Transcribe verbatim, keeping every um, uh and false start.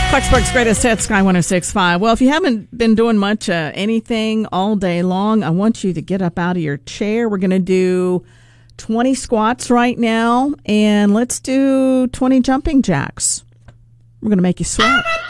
Clarksburg's Greatest Hits, Sky one oh six point five. Well, if you haven't been doing much uh, anything all day long, I want you to get up out of your chair. We're going to do twenty squats right now, and let's do twenty jumping jacks. We're going to make you sweat.